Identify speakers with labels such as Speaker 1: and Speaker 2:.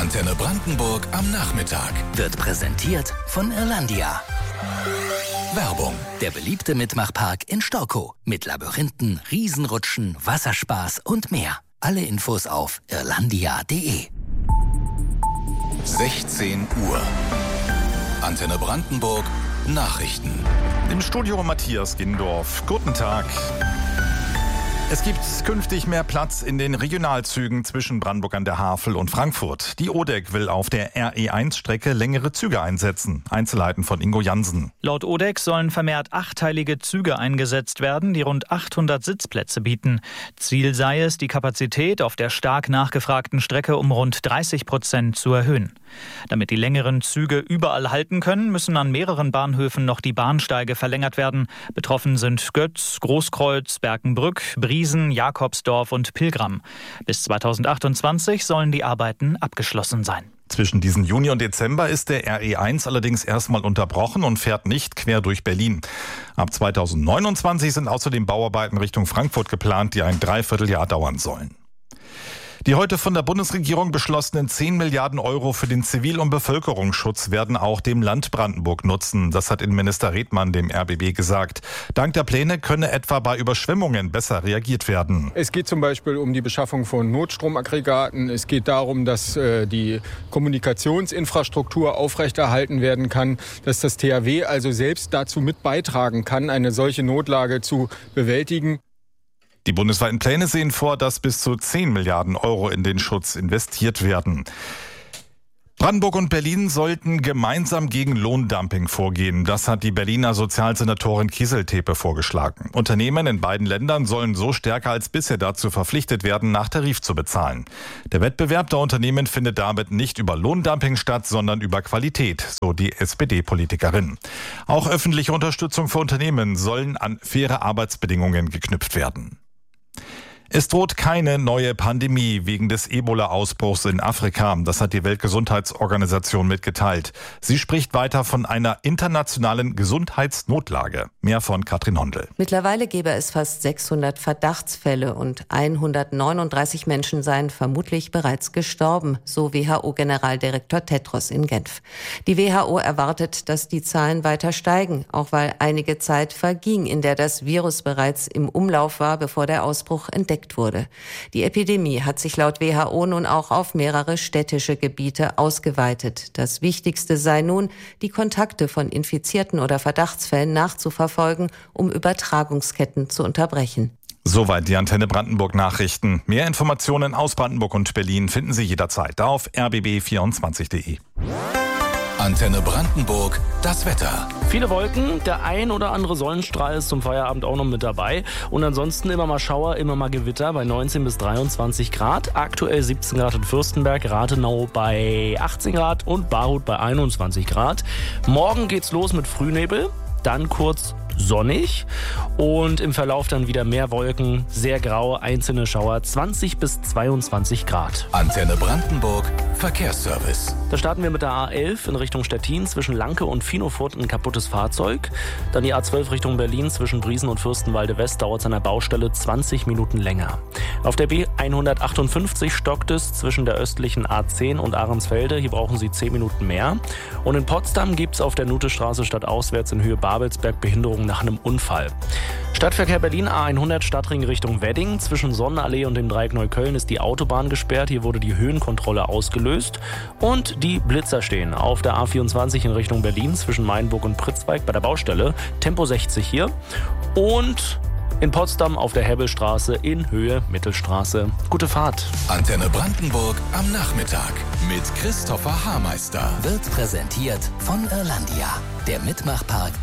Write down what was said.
Speaker 1: Antenne Brandenburg am Nachmittag.
Speaker 2: Wird präsentiert von Irlandia.
Speaker 1: Werbung.
Speaker 2: Der beliebte Mitmachpark in Storkow. Mit Labyrinthen, Riesenrutschen, Wasserspaß und mehr. Alle Infos auf irlandia.de.
Speaker 1: 16 Uhr. Antenne Brandenburg. Nachrichten.
Speaker 3: Im Studio Matthias Gindorf. Guten Tag. Es gibt künftig mehr Platz in den Regionalzügen zwischen Brandenburg an der Havel und Frankfurt. Die ODEC will auf der RE1-Strecke längere Züge einsetzen. Einzelheiten von Ingo Jansen.
Speaker 4: Laut ODEC sollen vermehrt achteilige Züge eingesetzt werden, die rund 800 Sitzplätze bieten. Ziel sei es, die Kapazität auf der stark nachgefragten Strecke um rund 30% zu erhöhen. Damit die längeren Züge überall halten können, müssen an mehreren Bahnhöfen noch die Bahnsteige verlängert werden. Betroffen sind Götz, Großkreuz, Berkenbrück, Briesen, Jakobsdorf und Pilgram. Bis 2028 sollen die Arbeiten abgeschlossen sein.
Speaker 3: Zwischen diesen Juni und Dezember ist der RE1 allerdings erstmal unterbrochen und fährt nicht quer durch Berlin. Ab 2029 sind außerdem Bauarbeiten Richtung Frankfurt geplant, die ein Dreivierteljahr dauern sollen. Die heute von der Bundesregierung beschlossenen 10 Milliarden Euro für den Zivil- und Bevölkerungsschutz werden auch dem Land Brandenburg nutzen. Das hat Innenminister Redmann dem RBB gesagt. Dank der Pläne könne etwa bei Überschwemmungen besser reagiert werden.
Speaker 5: Es geht zum Beispiel um die Beschaffung von Notstromaggregaten. Es geht darum, dass die Kommunikationsinfrastruktur aufrechterhalten werden kann, dass das THW also selbst dazu mit beitragen kann, eine solche Notlage zu bewältigen.
Speaker 3: Die bundesweiten Pläne sehen vor, dass bis zu 10 Milliarden Euro in den Schutz investiert werden. Brandenburg und Berlin sollten gemeinsam gegen Lohndumping vorgehen. Das hat die Berliner Sozialsenatorin Kieseltepe vorgeschlagen. Unternehmen in beiden Ländern sollen so stärker als bisher dazu verpflichtet werden, nach Tarif zu bezahlen. Der Wettbewerb der Unternehmen findet damit nicht über Lohndumping statt, sondern über Qualität, so die SPD-Politikerin. Auch öffentliche Unterstützung für Unternehmen sollen an faire Arbeitsbedingungen geknüpft werden. Es droht keine neue Pandemie wegen des Ebola-Ausbruchs in Afrika. Das hat die Weltgesundheitsorganisation mitgeteilt. Sie spricht weiter von einer internationalen Gesundheitsnotlage. Mehr von Katrin Hondel.
Speaker 6: Mittlerweile gäbe es fast 600 Verdachtsfälle und 139 Menschen seien vermutlich bereits gestorben, so WHO-Generaldirektor Tedros in Genf. Die WHO erwartet, dass die Zahlen weiter steigen, auch weil einige Zeit verging, in der das Virus bereits im Umlauf war, bevor der Ausbruch entdeckt wurde. Die Epidemie hat sich laut WHO nun auch auf mehrere städtische Gebiete ausgeweitet. Das Wichtigste sei nun, die Kontakte von Infizierten oder Verdachtsfällen nachzuverfolgen, um Übertragungsketten zu unterbrechen.
Speaker 3: Soweit die Antenne Brandenburg Nachrichten. Mehr Informationen aus Brandenburg und Berlin finden Sie jederzeit auf rbb24.de.
Speaker 1: Antenne Brandenburg, das Wetter.
Speaker 7: Viele Wolken, der ein oder andere Sonnenstrahl ist zum Feierabend auch noch mit dabei. Und ansonsten immer mal Schauer, immer mal Gewitter bei 19 bis 23 Grad. Aktuell 17 Grad in Fürstenberg, Rathenau bei 18 Grad und Barhut bei 21 Grad. Morgen geht's los mit Frühnebel, dann kurz sonnig und im Verlauf dann wieder mehr Wolken, sehr grau, einzelne Schauer, 20 bis 22 Grad.
Speaker 1: Antenne Brandenburg, Verkehrsservice.
Speaker 7: Da starten wir mit der A11 in Richtung Stettin, zwischen Lanke und Finofurt ein kaputtes Fahrzeug. Dann die A12 Richtung Berlin, zwischen Briesen und Fürstenwalde West dauert es an der Baustelle 20 Minuten länger. Auf der B158 stockt es zwischen der östlichen A10 und Ahrensfelde, hier brauchen Sie 10 Minuten mehr. Und in Potsdam gibt es auf der Nutestraße stadtauswärts in Höhe Babelsberg Behinderung nach einem Unfall. Stadtverkehr Berlin A100 Stadtring Richtung Wedding. Zwischen Sonnenallee und dem Dreieck Neukölln ist die Autobahn gesperrt. Hier wurde die Höhenkontrolle ausgelöst. Und die Blitzer stehen auf der A24 in Richtung Berlin zwischen Mainburg und Pritzweig bei der Baustelle. Tempo 60 hier. Und in Potsdam auf der Hebbelstraße in Höhe Mittelstraße. Gute Fahrt.
Speaker 1: Antenne Brandenburg am Nachmittag mit Christopher Haarmeister.
Speaker 2: Wird präsentiert von Irlandia. Der Mitmachpark